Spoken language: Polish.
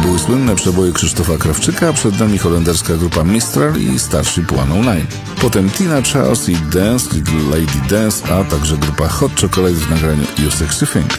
były słynne przeboje Krzysztofa Krawczyka, a przed nami holenderska grupa Mistral i Starship 109. Potem Tina Charles i Dance, Little Lady Dance, a także grupa Hot Chocolate w nagraniu You Sexy Thing.